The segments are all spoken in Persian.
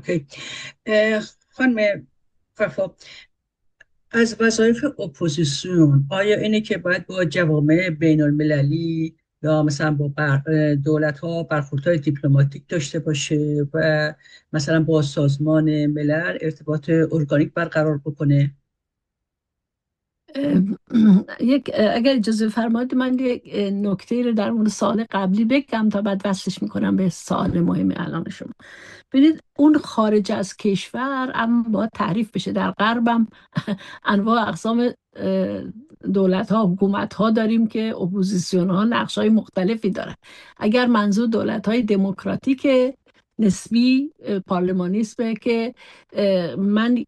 اوکی. خانم وفا، از وظایف اپوزیسیون آیا اینه که باید با جوامع بین المللی یا مثلا با دولت ها برخوردهای دیپلماتیک داشته باشه و مثلا با سازمان ملل ارتباط ارگانیک برقرار بکنه؟ اگر اجازه فرمایید من یک نکته رو در مورد سال قبلی بگم تا بعد وصلش میکنم به سال مهم الان شما. ببینید اون خارج از کشور اما باید تعریف بشه. در غربم انواع اقسام دولت ها حکومت ها داریم که اپوزیسیون ها نقش های مختلفی دارن. اگر منظور دولت های دموکراتیک نسبی پارلمانیسمه که من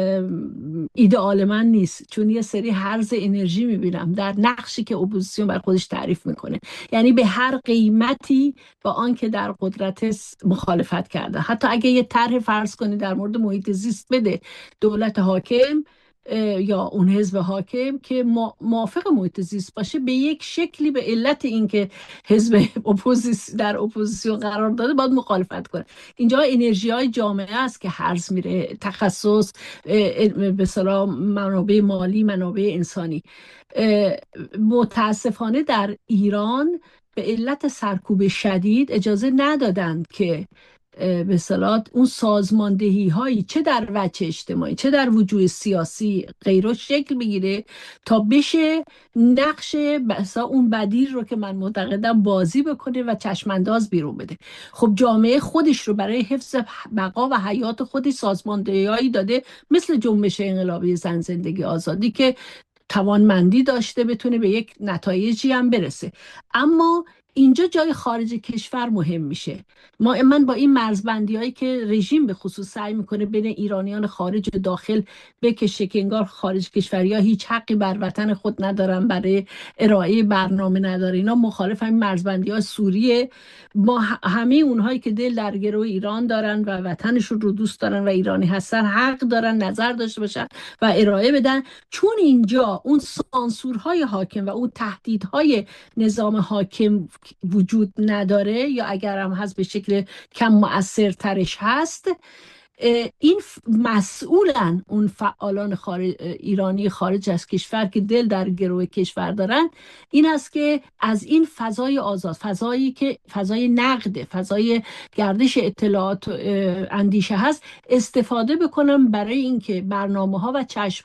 ایدئال من نیست، چون یه سری هرز انرژی میبینم در نقشی که اپوزیسیون بر خودش تعریف میکنه، یعنی به هر قیمتی با آنکه در قدرت مخالفت کرده. حتی اگه یه طرح فرض کنی در مورد محیط زیست بده دولت حاکم یا اون حزب حاکم که موافق محیط زیست باشه، به یک شکلی به علت اینکه حزب در اپوزیسیون قرار داده باید مخالفت کنه. اینجا انرژی های جامعه است که هرز میره، تخصص، به اصطلاح منابع مالی، منابع انسانی. متاسفانه در ایران به علت سرکوب شدید اجازه ندادند که به اصطلاح اون سازماندهی هایی چه در وجه اجتماعی چه در وجوه سیاسی غیره شکل بگیره تا بشه نقش مثلا اون بدیل رو که من معتقدم بازی بکنه و چشمانداز بیرون بده. خب جامعه خودش رو برای حفظ بقا و حیات خودش سازماندهی هایی داده، مثل جنبش انقلابی زن زندگی آزادی که توانمندی داشته بتونه به یک نتایجی هم برسه. اما اینجا جای خارج کشور مهم میشه. من با این مرزبندی هایی که رژیم به خصوص سعی میکنه بین ایرانیان خارج و داخل بکشه که انگار خارج کشوری ها هیچ حقی بر وطن خود ندارن، برای ارائه برنامه نداره، اینا مخالف همین مرزبندی ها سوریه. ما همه اونهایی که دل در گروه ایران دارن و وطنشون رو دوست دارن و ایرانی هستن حق دارن نظر داشته باشن و ارائه بدن، چون اینجا اون سانسورهای حاکم و اون تهدیدهای نظام حاکم وجود نداره، یا اگر هم هست به شکل کم مؤثرترش هست. این مسئولن اون فعالان ایرانی خارج از کشور که دل در گروه کشور دارن، این است که از این فضای آزاد، فضایی که فضای نقد، فضای گردش اطلاعات اندیشه هست، استفاده بکنم برای اینکه برنامه ها و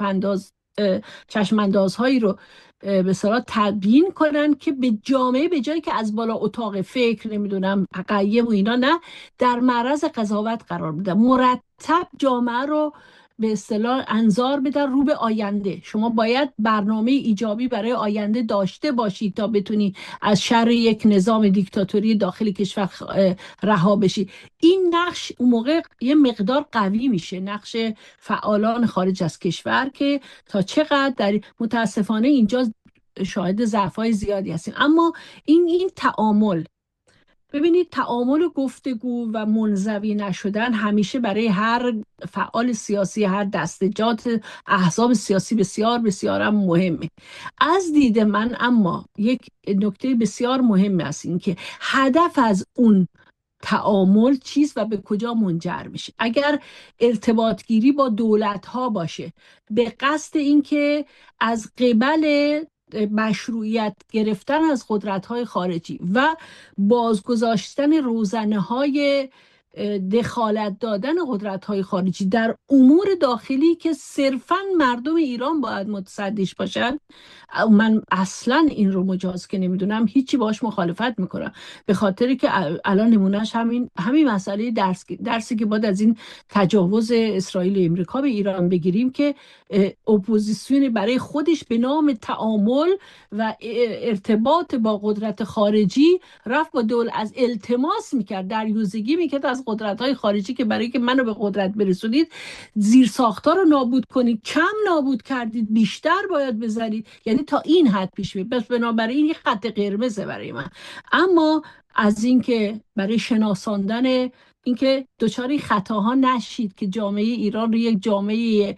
چشماندازهایی رو به اصطلاح تبیین کنن که به جامعه به جایی که از بالا اتاق فکر نمیدونم قیم و اینا، نه، در معرض قضاوت قرار بده، مرتب جامعه رو به اصطلاح انظار بده رو به آینده. شما باید برنامه ایجابی برای آینده داشته باشید تا بتونی از شر یک نظام دیکتاتوری داخل کشور رها بشی. این نقش اون موقع یه مقدار قوی میشه، نقش فعالان خارج از کشور، که تا چقدر در متاسفانه اینجا شاهد ضعف‌های زیادی هستیم. اما این تعامل، ببینید تعامل و گفتگو و منزوی نشدن همیشه برای هر فعال سیاسی، هر دستجات احزاب سیاسی بسیار بسیار هم مهمه. از دید من اما یک نکته بسیار مهم است این که هدف از اون تعامل چیست و به کجا منجر میشه. اگر ارتباط گیری با دولت ها باشه به قصد اینکه از قبل مشروعیت گرفتن از قدرت‌های خارجی و بازگذاشتن روزنه‌های دخالت دادن قدرت‌های خارجی در امور داخلی که صرفاً مردم ایران باید متصدیش باشن، من اصلا این رو مجاز که نمیدونم، هیچی باش مخالفت میکنم. به خاطری که الان نمونهش همین مسئله درسی که باید از این تجاوز اسرائیل و امریکا به ایران بگیریم که اپوزیسیون برای خودش به نام تعامل و ارتباط با قدرت خارجی رفت با از التماس میکرد، دریوزگی میکرد از قدرت‌های خارجی که برای که منو به قدرت برسونید زیر ساختار رو نابود کنید. کم نابود کردید، بیشتر باید بذارید. یعنی تا این حد پیش میره. پس بنابراین این خط قرمزه برای من. اما از اینکه برای شناساندن اینکه دچار خطاها نشید که جامعه ایران رو یک جامعه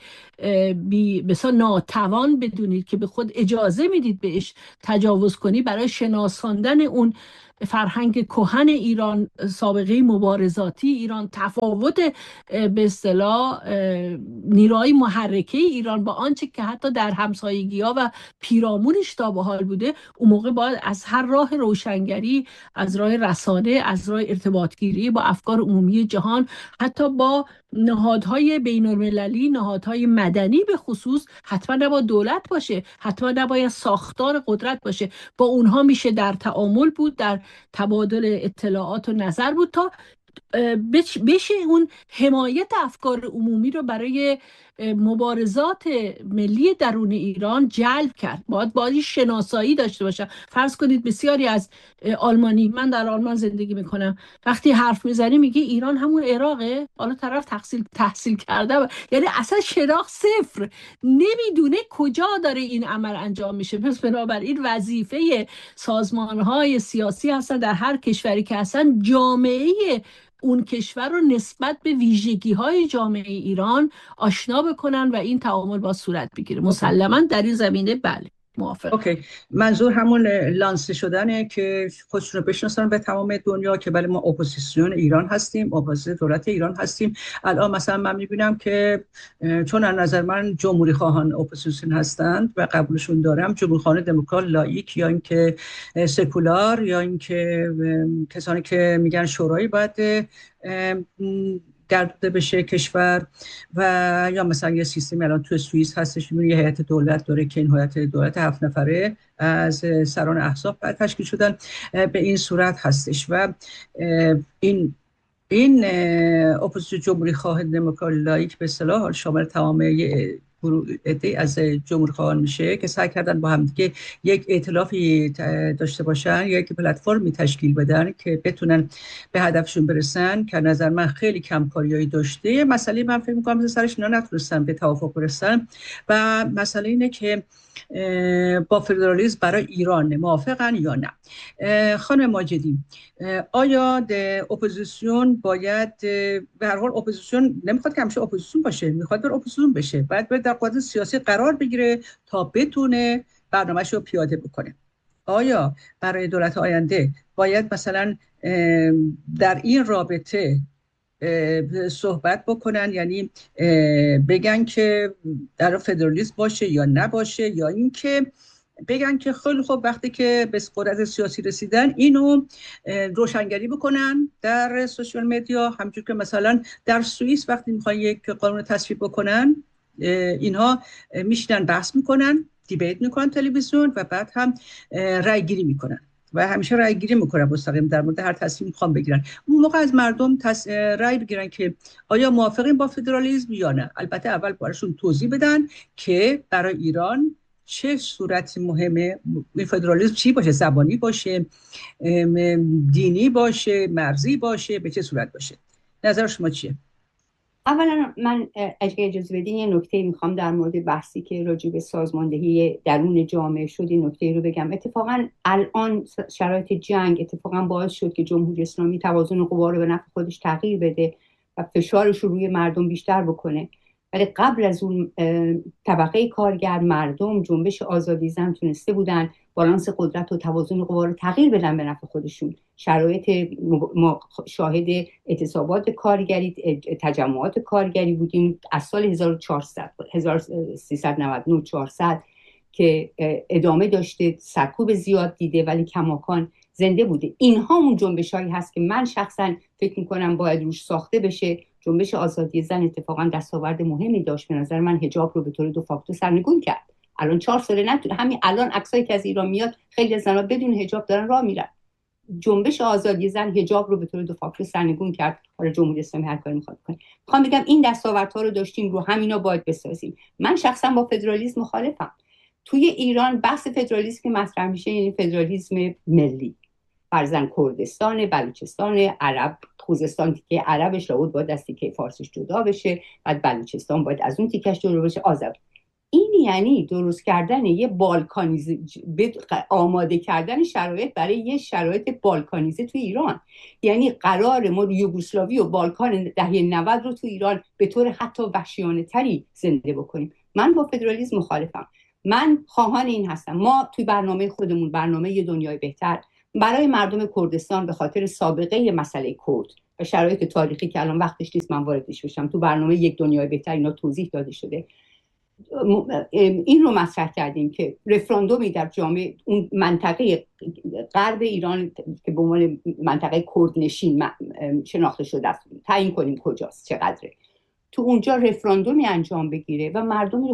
بسیار ناتوان بدونید که به خود اجازه میدید بهش تجاوز کنی، برای شناساندن اون فرهنگ کهن ایران، سابقه مبارزاتی ایران، تفاوت به اصطلاح نیروهای محرکه ایران با آنچه که حتی در همسایگی‌ها و پیرامونش تا به حال بوده، اون موقع باید از هر راه روشنگری، از راه رسانه، از راه ارتباطگیری با افکار عمومی جهان، حتی با نهادهای بین المللی، نهادهای مدنی به خصوص، حتما نباید دولت باشه، حتما نباید ساختار قدرت باشه، با اونها میشه در تعامل بود، در تبادل اطلاعات و نظر بود تا بشه اون حمایت افکار عمومی رو برای مبارزات ملی درون ایران جلب کرد. باید شناسایی داشته باشم. فرض کنید بسیاری از آلمانی، من در آلمان زندگی میکنم، وقتی حرف میزنی میگه ایران همون عراقه، حالا طرف تحصیل کرده یعنی اصلا شناخت صفر، نمیدونه کجا داره این عمل انجام میشه. پس بنابراین وظیفه سازمانهای سیاسی هستن در هر کشوری که هستن، جامعه اون کشور رو نسبت به ویژگی‌های جامعه ایران آشنا بکنن و این تعامل با صورت بگیره. مسلماً در این زمینه بله موافقم. اوکی، منظور همون لانسه شدنه که خودشون رو بشناسن به تمام دنیا که بله ما اپوزیسیون ایران هستیم، اپوزیسیون دولت ایران هستیم. الان مثلا من میبینم که چون از نظر من جمهوری خواهان اپوزیسیون هستند و قبولشون دارم، جمهوری خواهان دموکرات لایک یا اینکه سکولار یا اینکه کسانی که میگن شورایی باید گردیده بشه کشور، و یا مثلا یه سیستم الان تو سوئیس هستش، یه هیئت دولت داره که این هیئت دولت 7 نفره از سران احزاب تشکیل شدن، به این صورت هستش. و این اپوزیسیون جمهوری خواه دموکرات لایک به اصطلاح شامل تمام عده از جمهوری خواهان میشه که سعی کردن با هم دیگه یک ائتلافی داشته باشن، یک پلتفرمی تشکیل بدن که بتونن به هدفشون برسن، که نظر من خیلی کمکاریایی داشته. مسئله من فکر می‌کنم سرش اینا نتونستن به توافق برسن، و مسئله اینه که با فدرالیسم برای ایران موافقن یا نه. خانم ماجدی، آیا اپوزیسیون باید، به هر حال اپوزیسیون نمیخواد که همیشه اپوزیسیون باشه، میخواد بر اپوزیسیون بشه، باید در قدرت سیاسی قرار بگیره تا بتونه برنامه‌شو پیاده بکنه. آیا برای دولت آینده باید مثلا در این رابطه صحبت بکنن، یعنی بگن که در فدرالیسم باشه یا نباشه، یا اینکه بگن که خیلی خوب وقتی که به قدرت سیاسی رسیدن اینو روشنگری بکنن در سوشال مدیا، همونجور که مثلا در سوئیس وقتی میخوان یک قانون تصویب بکنن، اینها میشینن بحث میکنن، دیبیت میکنن تلویزیون، و بعد هم رای گیری میکنن و همیشه رای گیری میکنن مستقیم در مورد هر تصمیم میخوان بگیرن. اون موقع از مردم رای بگیرن که آیا موافقین با فدرالیسم یا نه. البته اول براشون توضیح بدن که برای ایران چه صورت مهمه، فدرالیسم چی باشه، زبانی باشه، دینی باشه، مرزی باشه، به چه صورت باشه. نظر شما چیه؟ اولا من اگه اجازه بدین یه نکته میخوام در مورد بحثی که راجع به سازماندهی درون جامعه شد این نکته رو بگم. اتفاقا الان شرایط جنگ اتفاقا باعث شد که جمهوری اسلامی توازن قوا رو به نفع خودش تغییر بده و فشارش رو روی مردم بیشتر بکنه. ولی قبل از اون طبقه کارگر، مردم، جنبش آزادی زن تونسته بودن بالانس قدرت و توازن قوا رو تغییر بدن به نفع خودشون. شرایط ما شاهد اعتصابات کارگری، تجمعات کارگری بودیم از سال 1399 400 که ادامه داشته، سرکوب زیاد دیده ولی کماکان زنده بوده. اینها اون جنبش‌هایی هست که من شخصا فکر می‌کنم باید روش ساخته بشه. جنبش آزادی زن اتفاقا دستاورد مهمی داشت. به نظر من حجاب رو به طور دو فاکتور سرنگون کرد. الان 4 ساله نتونه، همین الان عکسایی که از ایران میاد خیلی از زن‌ها بدون حجاب دارن راه میرن. جنبش آزادی زن حجاب رو به طور دو فاکتور سرنگون کرد. حالا جمهوری اسلامی هر کاری می‌خواد بکنه. می‌خوام بگم این دستاوردها رو داشتیم، رو همینا باید بسازیم. من شخصا با فدرالیسم مخالفم. توی ایران بحث فدرالیسم که مطرح میشه یعنی فدرالیسم ملی. فرضاً کردستان، بلوچستان، عرب، خوزستان تیکه عربش لابد باید از تیکه فارسیش جدا بشه، بعد بلوچستان باید از اون تیکش جدا بشه، آذر. این یعنی درست کردن یه بالکانیزه، آماده کردن شرایط برای یه شرایط بالکانیزه تو ایران. یعنی قرار ما یوگسلاوی و بالکان دهه 90 رو تو ایران به طور حتی وحشیانه تری زنده بکنیم. من با فدرالیسم مخالفم. من خواهان این هستم ما توی برنامه خودمون، برنامه یه دنیای بهتر، برای مردم کردستان به خاطر سابقه مسئله کرد و شرایط تاریخی که الان وقتش نیست من واردش بشم، تو برنامه یک دنیای بهتر اینا توضیح داده شده، این رو مطرح کردیم که رفراندومی در جامعه اون منطقه غرب ایران که به عنوان منطقه کردنشین شناخته شده است تعیین کنیم کجاست، چقدره، تو اونجا رفراندومی انجام بگیره و مردم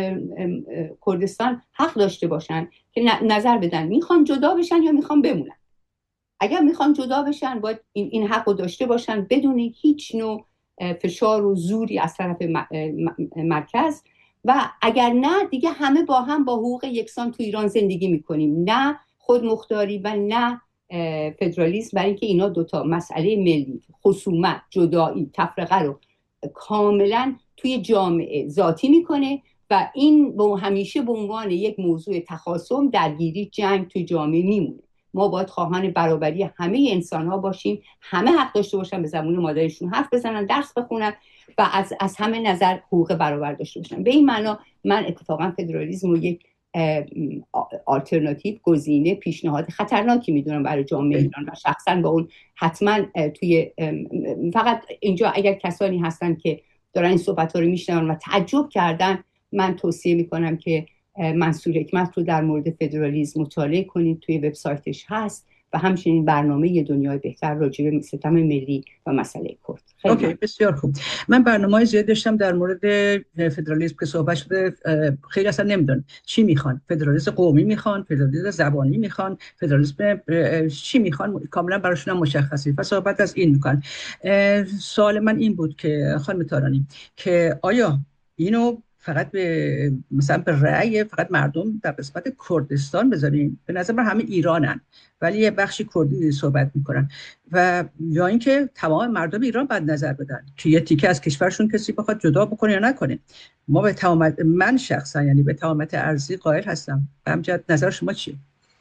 کردستان حق داشته باشن که نظر بدن میخوان جدا بشن یا میخوان بمونن. اگر میخوان جدا بشن باید این حق رو داشته باشن بدون هیچ نوع فشار و زوری از طرف مرکز، و اگر نه دیگه همه با هم با حقوق یکسان تو ایران زندگی میکنیم، نه خودمختاری و نه فدرالیسم، برای اینکه اینا دوتا مسئله ملی، خصومت، جدایی، تفرقه رو کاملا توی جامعه ذاتی میکنه و این همیشه به عنوان یک موضوع تخاصم، درگیری، جنگ توی جامعه میمونه. ما باید خواهان برابری همه انسان ها باشیم، همه حق داشته باشن به زبان مادرشون حرف بزنن، درس بخونن و از همه نظر حقوق برابر داشته باشن. به این معنا من اتفاقا فدرالیسم رو یک آلترناتیو، گزینه، پیشنهاد خطرناکی میدونم برای جامعه ایران و شخصا با اون حتما توی فقط اینجا اگر کسانی هستن که دارن این صحبت ها رو میشنون و تعجب کردن، من توصیه میکنم که منصور حکمت رو در مورد فدرالیسم مطالعه کنید، توی وبسایتش هست، و همچنین برنامه یه دنیای بهتر راجع به ستم ملی و مسئله کرد. اوکی، بسیار خوب. من برنامه‌ای زیاد داشتم در مورد فدرالیسم که صحبت شده، خیلی اصلا نمیدونن چی میخوان، فدرالیسم قومی میخوان، فدرالیسم زبانی میخوان، فدرالیسم چی میخوان، کاملا براشون مشخصه و صحبت از این میکنن. سوال من این بود که خانم تارانی که آیا اینو فقط به مثلا به رأی فقط مردم در قسمت کردستان بذاریم؟ به نظر من همه ایرانن ولی یه بخشی کردی صحبت میکنن، و یا اینکه تمام مردم ایران بعد نظر بدن که یه تیکه از کشورشون کسی بخواد جدا بکنه یا نکنه. ما به تمامت، من شخصا یعنی به تمامت ارضی قائل هستم. به همجد نظر شما چیه؟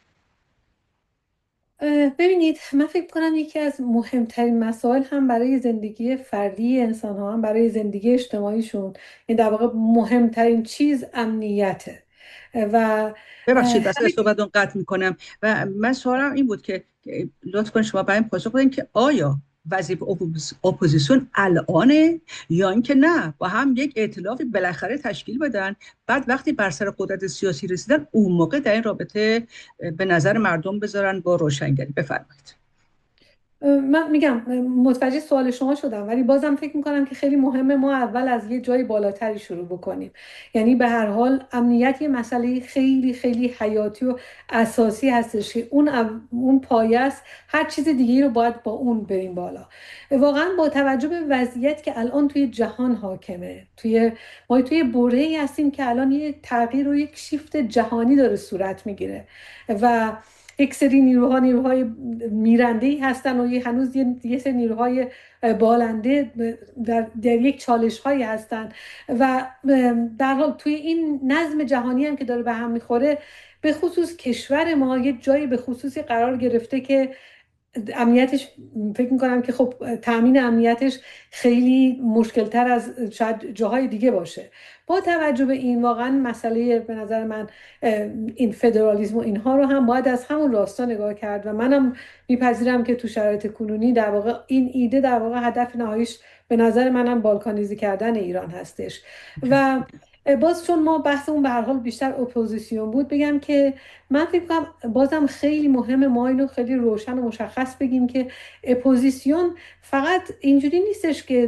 ببینید، من فکر کنم یکی از مهمترین مسائل هم برای زندگی فردی انسان ها هم برای زندگی اجتماعیشون، این در واقع مهمترین چیز امنیته. و ببخشید بس صحبتون قطع میکنم و من سوالم این بود که لطف کنید شما برام پاسخ بدین که آیا وظیفه اپوزیسیون الانه یا اینکه نه با هم یک ائتلافی بالاخره تشکیل بدن، بعد وقتی بر سر قدرت سیاسی رسیدن اون موقع در این رابطه به نظر مردم بذارن با روشنگری. بفرمایید. من میگم متوجه سوال شما شدم، ولی بازم فکر میکنم که خیلی مهمه ما اول از یه جای بالاتری شروع بکنیم. یعنی به هر حال امنیت یه مسئله خیلی خیلی حیاتی و اساسی هستش که اون پایه است، هر چیز دیگه رو باید با اون بریم بالا. واقعا با توجه به وضعیت که الان توی جهان حاکمه، ما توی برهه‌ای هستیم که الان یه تغییر و یک شیفت جهانی داره صورت میگیره و یک سری نیروهای میرنده‌ای هستن و هنوز یه سری نیروهای بالنده در یک چالش‌هایی هستن و در حال توی این نظم جهانی هم که داره به هم میخوره، به خصوص کشور ما یه جایی به خصوصی قرار گرفته که امنیتش فکر میکنم که خب تامین امنیتش خیلی مشکلتر از شاید جاهای دیگه باشه. با توجه به این واقعا مسئله به نظر من این فدرالیسم و اینها رو هم باید از همون راستا نگاه کرد و منم میپذیرم که تو شرایط کنونی در واقع این ایده در واقع هدف نهاییش به نظر منم بالکانیزی کردن ایران هستش. و باز چون ما بحثمون به هر حال بیشتر اپوزیسیون بود، بگم که من فکر کنم بازم خیلی مهمه ما اینو خیلی روشن و مشخص بگیم که اپوزیسیون فقط اینجوری نیستش که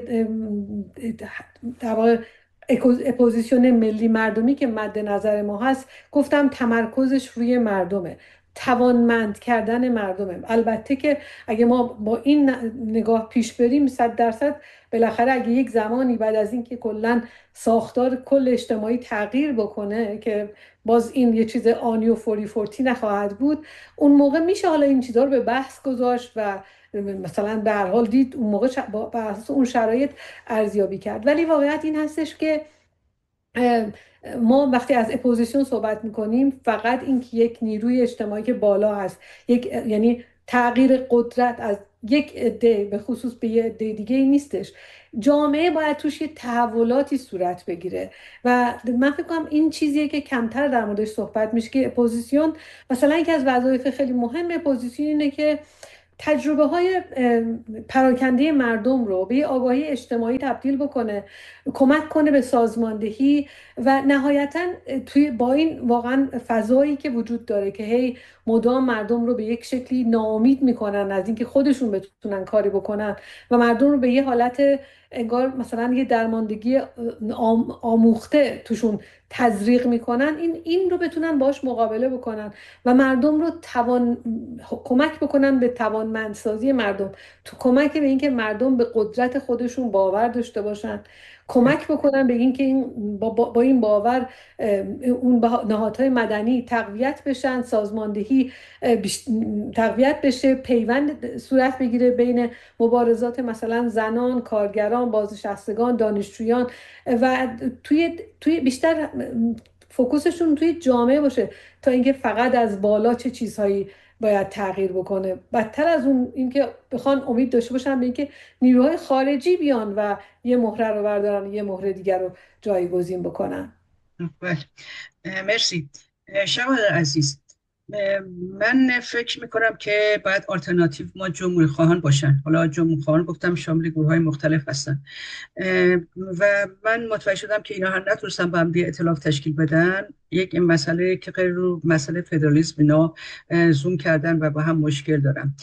در واقع اپوزیسیون ملی مردمی که مد نظر ما هست، گفتم تمرکزش روی مردمه، توانمند کردن مردمه. البته که اگه ما با این نگاه پیش بریم 100% بالاخره اگه یک زمانی بعد از این که کلن ساختار کل اجتماعی تغییر بکنه که باز این یه چیز آنی و فوری فورتی نخواهد بود، اون موقع میشه حالا این چیزها رو به بحث گذاشت و مثلا به هر حال دید اون موقع بر اساس اون شرایط ارزیابی کرد. ولی واقعیت این هستش که ما وقتی از اپوزیسیون صحبت میکنیم فقط این که یک نیروی اجتماعی که بالا هست، یعنی تغییر قدرت از یک عده به خصوص به یه عده دیگه نیستش. جامعه باید توش یه تحولاتی صورت بگیره و من فکر کنم این چیزیه که کمتر در موردش صحبت میشه که اپوزیسیون مثلا یکی از وظایف خیلی مهم اپوزیسیون اینه که تجربه های پراکنده مردم رو به آگاهی اجتماعی تبدیل بکنه، کمک کنه به سازماندهی و نهایتا توی با این واقعا فضایی که وجود داره که هی مدام مردم رو به یک شکلی ناامید میکنن از اینکه خودشون بتونن کاری بکنن و مردم رو به یه حالت انگار مثلا یه درماندگی آموخته توشون تزریق میکنن، این رو بتونن باش مقابله بکنن و مردم رو کمک بکنن به توانمندسازی مردم، تو کمک به اینکه مردم به قدرت خودشون باور داشته باشن، کمک بکنن به اینکه با این باور اون نهادهای مدنی تقویت بشن، سازماندهی تقویت بشه، پیوند صورت بگیره بین مبارزات مثلا زنان، کارگران، بازنشستگان، دانشجویان و توی بیشتر فوکوسشون توی جامعه باشه تا اینکه فقط از بالا چه چیزهایی باید تغییر بکنه. بدتر از اون اینکه بخوان امید داشته باشن به اینکه نیروهای خارجی بیان و یه مهره رو بردارن یه مهره دیگر رو جایگزین بکنن. بله، مرسی. شمال عزیز، من فکر میکنم که باید آلترناتیو ما جمهوری خواهان باشن. حالا جمهوری خواهان گفتم شامل گروه های مختلف هستن و من متوجه شدم که اینا هم نتونستن با هم ائتلاف تشکیل بدن. یک این مسئله که غیر رو مسئله فدرالیسم اینا زوم کردن و با هم مشکل دارن.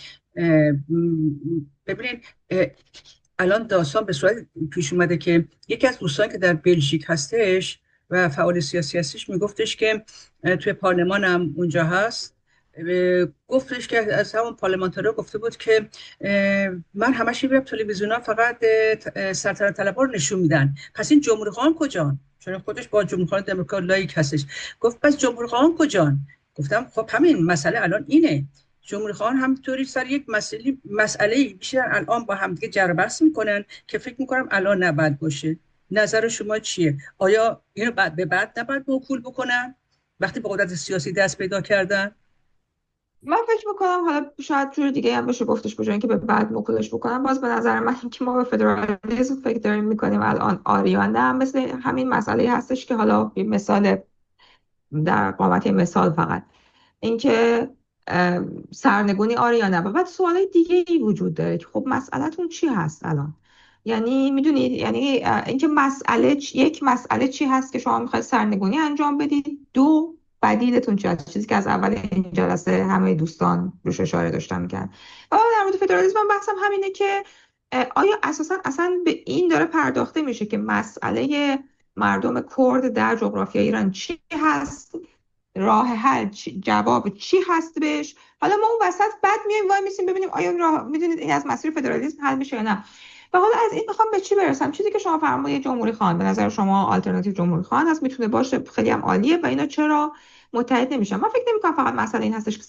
ببینید الان داستان به صورت پیش اومده که یکی از دوستان که در بلژیک هستش و فعال سیاسی هستش میگفتش که توی پارلمان هم اونجا هست، گفتش که از همون پارلمانترها گفته بود که من همش میبینم تلویزیونا فقط سلطنت طلبها رو نشون میدن، پس این جمهوری خواهان کجان؟ چون خودش با جمهوری خواهان دموکرات لایک هستش. گفت پس جمهوری خواهان کجان؟ گفتم خب همین مسئله الان اینه، جمهوری خواهان همطوری سر یک مسئله میشن الان با هم دیگه جر بحث میکنن که فکر میکنم الان نباید باشه. نظر شما چیه؟ آیا اینو به بعد نباید موکول بکنن وقتی به قدرت سیاسی دست پیدا کردن؟ من فکر میکنم حالا شاید جور دیگه هم بشه گفتش بجای که به بعد موکولش بکنم. باز به نظر من که ما به فدرالیسم فکر داریم میکنیم الان آریانه هم مثل همین مسئله هستش که حالا مثال در قامت مثال فقط اینکه سرنگونی آریانه و بعد سوالای دیگه ای وجود داره که خب مسئله‌تون چی هست الان؟ یعنی میدونید یعنی اینکه یک مسئله چی هست که شما میخواید سرنگونی انجام بدید، دو بدیلتون چی هست؟ چیزی که از اول این جلسه همه دوستان روش اشاره داشتن میگن. و در مورد فدرالیسم بحثم همینه که آیا اساسا اصلا به این داره پرداخته میشه که مسئله مردم کرد در جغرافیای ایران چی هست، راه حل جواب چی هست بهش؟ حالا ما اون وسط بعد میایم وای میسیم ببینیم آیا میدونید این از مسیر فدرالیسم حل میشه یا نه. و حالا از این میخوام به چی برسم؟ چیزی که شما فرمودید جمهوری خواهان، به نظر شما آلترناتیو جمهوری خواهان هست، میتونه باشه، خیلی هم عالیه. و اینا چرا متحد نمیشن؟ من فکر نمیکنم فقط مسئله این هستش که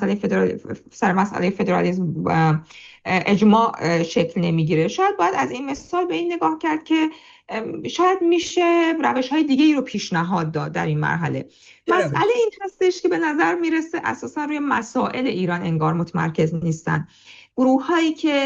سر مسئله فدرالیسم اجماع شکل نمیگیره. شاید باید از این مثال به این نگاه کرد که شاید میشه روش‌های دیگه‌ای رو پیشنهاد داد در این مرحله. مسئله این هستش که به نظر میرسه اساسا روی مسائل ایران انگار متمرکز نیستن. گروه‌هایی که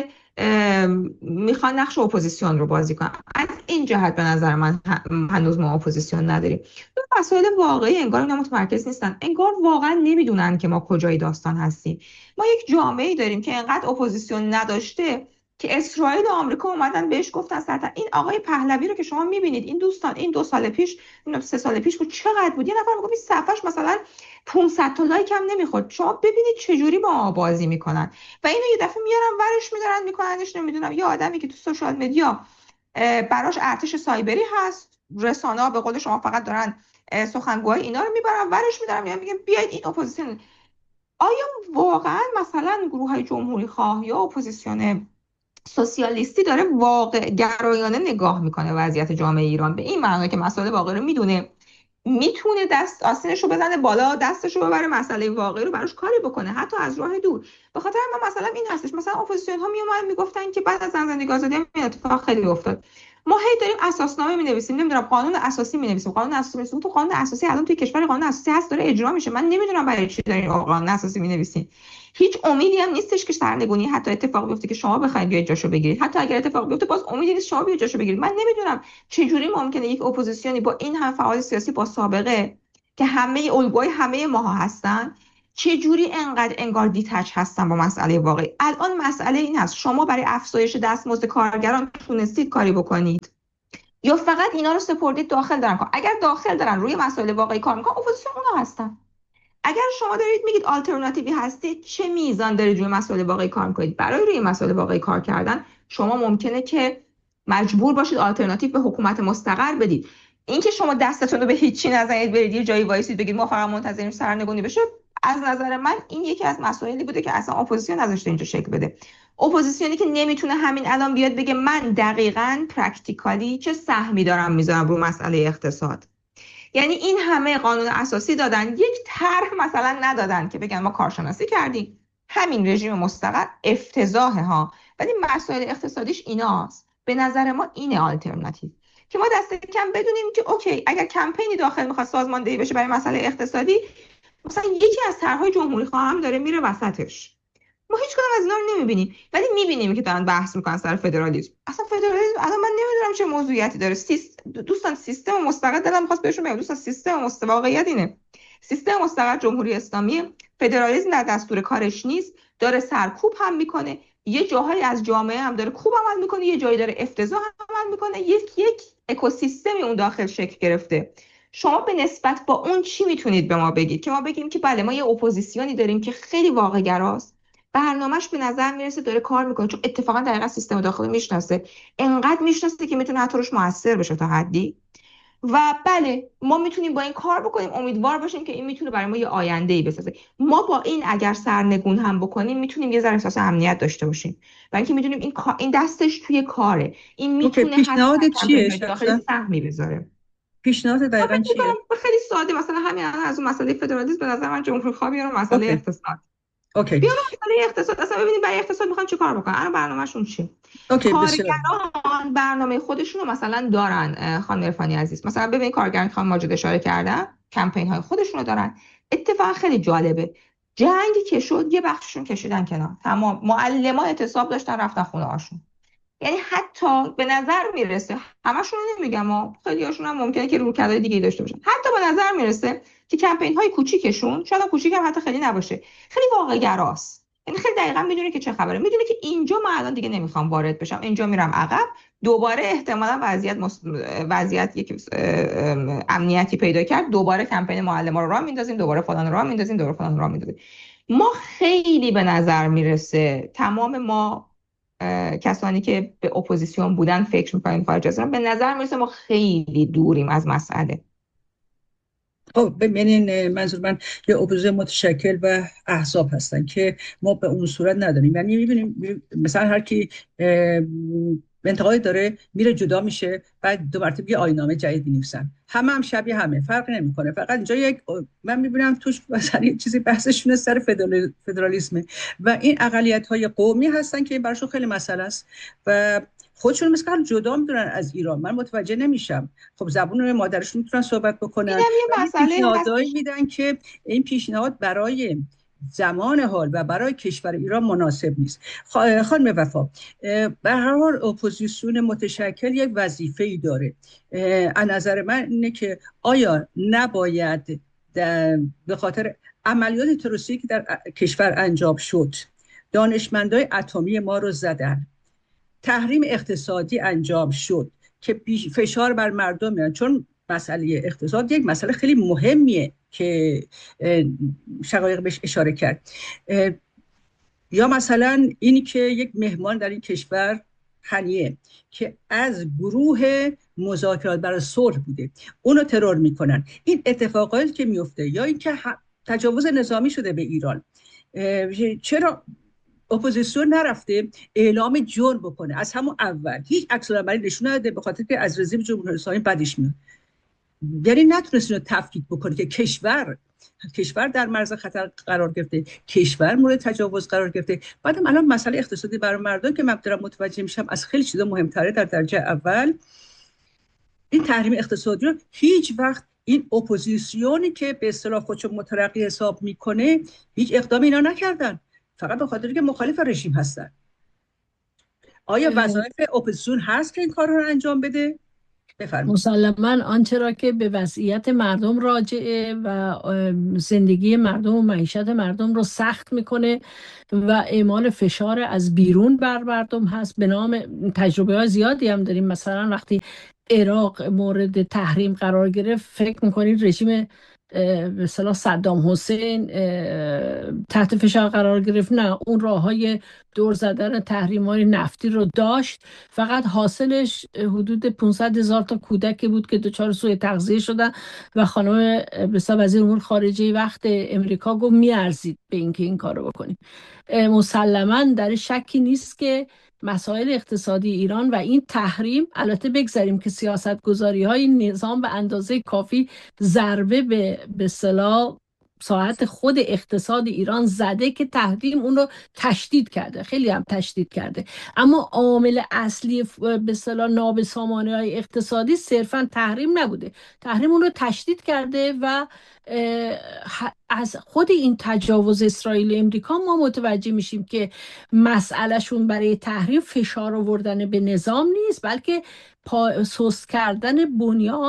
میخوان نقش اپوزیسیون رو بازی کنن، از این جهت به نظر من هنوز ما اپوزیسیون نداریم. مسائل واقعی انگار اینا متمرکز نیستن، انگار واقعا نمیدونن که ما کجای داستان هستیم. ما یک جامعه‌ای داریم که انقدر اپوزیسیون نداشته که اسرائیل و آمریکا اومدن بهش گفتن سرطان. این آقای پهلوی رو که شما میبینید، این دوستان این 2 سال پیش، 3 سال پیش بود، چقدر بود؟ یه نفر میگفت این صفحش مثلا 500 تا لایک هم نمیخورد. شما ببینید چجوری با ما بازی میکنن و اینو یه دفعه میارن ورش میدارن میکننش نمیدونم یه آدمی که تو سوشال مدیا براش ارتش سایبری هست، رسانه‌ها به قول شما فقط دارن سخنگوهای اینا رو میبرن ورش میدارن میگن بیاید این اپوزیسیون. آیا واقعا مثلا گروه‌های جمهوری خواه یا اپوزیسیون سوسیالیستی داره واقع گرایانه نگاه میکنه وضعیت جامعه ایران، به این معنی که مسئله واقعی رو میدونه، میتونه دست آستینش رو بزنه بالا، دستش رو ببره مسئله واقعی رو براش کاری بکنه حتی از راه دور؟ به خاطر ما مثلا این هستش، مثلا اپوزیسیون ها میومدن میگفتن که بعد از زندگی آزادی این اتفاق خیلی افتاد، ما هی داریم اساسنامه می‌نویسیم، نمیدونم قانون اساسی می‌نویسیم، قانون اساسی می‌نویسیم. تو قانون اساسی الان توی کشور قانون اساسی هست داره اجرا میشه. من نمیدونم برای چی دارین قانون اساسی می‌نویسین. هیچ امیدی هم نیستش که سرنگونی حتی اتفاق بیفته که شما بخواید بیاید جاشو بگیرید. حتی اگر اتفاق بیفته باز امیدی نیست شما بیاید جاشو بگیرید. من نمیدونم چه جوری ممکنه یک اپوزیسیونی با این هم فعال سیاسی با سابقه که همه الگوهای همه ماها هستن، چه جوری انقدر انگار دیتچ هستن با مسئله واقعی. الان مسئله این هست شما برای افزایش دستمزد کارگران تونستید کاری بکنید یا فقط اینا رو سپردید داخل دارن کار؟ اگر داخل دارن روی مسائل واقعی کار میکنن، اپوزیسیون اونا هستن. اگر شما دارید میگید آلترناتیوی هستید، چه میزان دارید روی مسائل واقعی کار میکنید؟ برای روی مسائل واقعی کار کردن شما ممکنه که مجبور باشید آلترناتیو به حکومت مستقر بدید. اینکه شما دستتون رو به هیچی نزنید برید یه جایی وایسید بگید ما فقط منتظریم سرنگونی بشه، از نظر من این یکی از مسائلی بوده که اصلا اپوزیسیون نذاشته اینجا شکل بده. اپوزیسیونی که نمیتونه همین الان بیاد بگه من دقیقاً پرکتیکالی چه سهمی دارم میذارم رو مسئله اقتصاد. یعنی این همه قانون اساسی دادن، یک طرح مثلا ندادن که بگن ما کارشناسی کردیم همین رژیم مستقر افتضاحه ها، ولی مسائل اقتصادیش ایناست. به نظر ما اینه آلترناتیو، که ما دست کم بدونیم که اوکی اگر کمپینی داخل میخواد سازماندهی بشه برای مسئله اقتصادی، مثلا یکی از طرحهای جمهوری خواه هم داره میره وسطش. ما هیچ کدوم از اینا رو نمیبینیم، ولی میبینیم که دارن بحث میکنن سر فدرالیسم. اصلا فدرالیسم الان من نمیدونم چه موضوعیتی داره. دوستان سیستم مستقر، دلم می‌خواست بهشون بگم دوستان سیستم مستقر، واقعیت اینه سیستم مستقر جمهوری اسلامی، فدرالیسم در دستور کارش نیست، داره سرکوب هم میکنه، یه جاهایی از جامعه هم داره خوب عمل میکنه، یه جایی داره افتضاح عمل میکنه، یک اکوسیستمی اون داخل شکل گرفته. شما به نسبت با اون چی میتونید به ما بگید که ما بگیم که بله ما یه اپوزیسیونی داریم که خیلی واقع‌گراست، برنامه‌اش به نظر میرسه داره کار میکنه، چون اتفاقا دقیقاً سیستم داخلی میشناسه، انقدر میشناسه که میتونه حتی روش موثر بشه تا حدی. و بله ما میتونیم با این کار بکنیم، امیدوار باشیم که این میتونه برای ما یه آینده‌ای بسازه. ما با این اگر سرنگون هم بکنیم میتونیم یه ذره احساس امنیت داشته باشیم، برای اینکه میدونیم این دستش توی کاره، این میتونه پیشنهاد چیه داخل سهمی بذاره. پیشنهاد دقیقاً چیه؟ خیلی ساده، مثلا همین از اون مسئله فدرالیسم به نظر من جمهوری خواه بیارن مسئله اقتصاد. اوکی. بیان مسئله اقتصاد اصلا ببینیم برای اقتصاد میخوان چه کار بکنن، الان برنامه‌شون چیه. کارگران برنامه خودشون رو مثلا دارن. خانم عرفانی عزیز مثلا ببین کارگران خانم ماجد اشاره کردن کمپین های خودشون رو دارن. اتفاقا خیلی جالبه، جنگی که شد یه بخششون کشیدن کنار، تمام معلما اعتصاب داشتن رفتن خونه هاشون. یعنی حتی به نظر میرسه، همشون رو نمیگم اما خیلی هاشون هم ممکنه که رویکردهای دیگه‌ای داشته باشن، حتی به نظر میرسه که کمپین های کوچیکشون، شاید کوچیک هم حتی خیلی نباشه، خیلی واقع‌گراست. یعنی خیلی دقیقاً میدونه که چه خبره، میدونه که اینجا من الان دیگه نمیخوام وارد بشم، اینجا میرم عقب، دوباره احتمالاً وضعیت یک امنیتی پیدا کرد، دوباره کمپین معلما رو راه میندازیم، دوباره فلان راه میندازیم، دوباره فلان راه میندازیم. ما خیلی به نظر میرسه تمام ما کسانی که به اپوزیسیون بودن فکر میکنیم خارج از ایران، به نظر میرسه ما خیلی دوریم از مسئله. خب ببینین منظور من یه اپوزیسیون متشکل و احزاب هستن که ما به اون صورت نداریم. یعنی میبینیم مثلا هر کی انتقادی داره میره جدا میشه، بعد دو مرتبه یه آیین‌نامه جدید می‌نویسن، هم شبیه همه، فرق نمیکنه. فقط اینجا یک من میبینم توش مثلا یه چیزی بحثشون سر فدرالیسم و این اقلیت‌های قومی هستن که براشون خیلی مسئله است و خودشون مثلا جدا میدونن از ایران. من متوجه نمیشم. خب زبون مادرشون میتونن صحبت بکنن، اینم یه مسئله پیشنهادایی میدن که این پیشنهاد برای زمان حال و برای کشور ایران مناسب نیست. خانم وفا، به هر حال اپوزیسیون متشکل یک وظیفه‌ای داره. از نظر من اینه که آیا نباید به خاطر عملیات تروریستی که در کشور انجام شد، دانشمندای اتمی ما رو زدن، تحریم اقتصادی انجام شد که فشار بر مردم میاد، چون مسئله اقتصاد یک مسئله خیلی مهمیه که شقایق بهش اشاره کرد، یا مثلا اینی که یک مهمان در این کشور هنیه که از گروه مذاکرات برای صلح بوده اونو ترور میکنن، این اتفاقاتی که میفته، یا اینکه تجاوز نظامی شده به ایران، چرا اپوزیسیون نرفته اعلام جرم بکنه از همون اول؟ هیچ عکس العملی نشون نده، به خاطر که از رژیم جمهوری اسلامی بدش میاد. یعنی نتونست اینو تفکیک بکنه که کشور در معرض خطر قرار گرفته، کشور مورد تجاوز قرار گرفته. بعدم الان مسئله اقتصادی برای مردم که من دارم متوجه میشم از خیلی چیزا مهمتره. در درجه اول این تحریم اقتصادی رو هیچ وقت این اپوزیسیونی که به اصطلاح خودشو مترقی حساب میکنه هیچ اقدامی اینا نکردن، فقط به خاطر که مخالف رژیم هستن. آیا وظایف اپوزیسیون هست که این کار رو انجام بده؟ بفرمایید. مسلماً آنچه را که به وضعیت مردم راجعه و زندگی مردم و معیشت مردم رو سخت میکنه و اعمال فشار از بیرون بر مردم هست. به نام تجربه های زیادی هم داریم. مثلا وقتی عراق مورد تحریم قرار گرفت، فکر میکنید رژیم به اصطلاح صدام حسین تحت فشار قرار گرفت؟ نه، اون راههای دور زدن تحریم‌های نفتی رو داشت، فقط حاصلش حدود 500,000 تا کودک بود که دچار سوء تغذیه شدن و خانم بسیار وزیر امور خارجه وقت امریکا گفت میارزید به اینکه این کارو بکنیم. مسلماً در شکی نیست که مسائل اقتصادی ایران و این تحریم، البته بگذاریم که سیاستگذاری‌های نظام به اندازه کافی ضربه به اصطلاح ساعت خود اقتصاد ایران زده که تحریم اون رو تشدید کرده، خیلی هم تشدید کرده، اما عامل اصلی به اصطلاح نابسامانی‌های اقتصادی صرفا تحریم نبوده. تحریم اون رو تشدید کرده و از خود این تجاوز اسرائیل و امریکا ما متوجه میشیم که مسئلهشون برای تحریم فشار آوردن به نظام نیست، بلکه سست کردن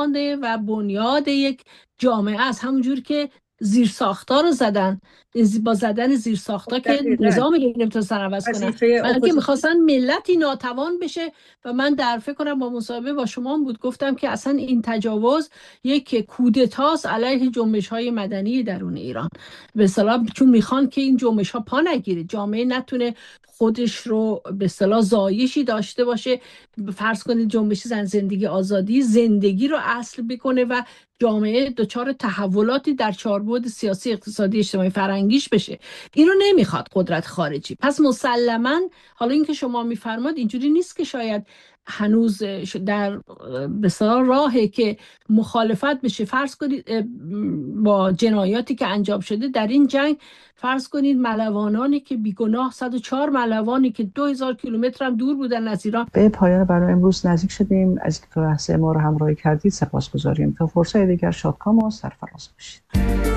بنیاد یک جامعه است. همونجور که زیرساختار رو زدن، با زدن زیرساختار که نظام رو نمیتونستن عوض کنن، بلکه میخواستن ملتی ناتوان بشه. و من در فکر کنم با مصاحبه با شما بود گفتم که اصلا این تجاوز یک کودتاست علیه جنبش های مدنی درون ایران، به اصطلاح چون میخوان که این جنبش ها پا نگیره، جامعه نتونه خودش رو به اصطلاح زایشی داشته باشه. فرض کنید جنبش زن زندگی آزادی زندگی رو اصل بکنه و جامعه دچار تحولاتی در چاربعد سیاسی، اقتصادی، اجتماعی، فرهنگیش بشه. اینو نمیخواد قدرت خارجی. پس مسلماً حالا اینکه شما میفرماد اینجوری نیست که شاید هنوز در بسیار راهه که مخالفت بشه. فرض کنید با جنایاتی که انجام شده در این جنگ، فرض کنید ملوانانی که بیگناه، 104 ملوانی که 2000 کیلومتر هم دور بودن از ایران. به پایان برنامه امروز نزدیک شدیم. از اینکه بحث ما رو همراهی کردید سپاسگزاریم. تا فرصت دیگر شادکام و سرفراز باشید.